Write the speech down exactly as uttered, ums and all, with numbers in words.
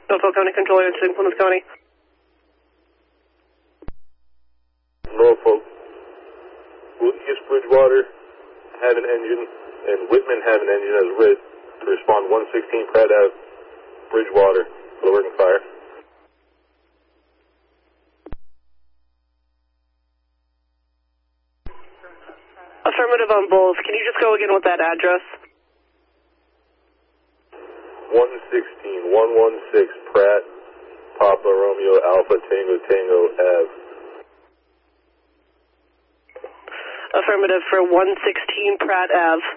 Norfolk County Controller in Plymouth County. Norfolk, will East Bridgewater have an engine and Whitman have an engine as red to respond one sixteen Pratt Avenue, Bridgewater, for working fire? Affirmative on both. Can you just go again with that address? one sixteen, one sixteen Pratt, Papa Romeo Alpha Tango Tango Ave. Affirmative for one sixteen Pratt Avenue.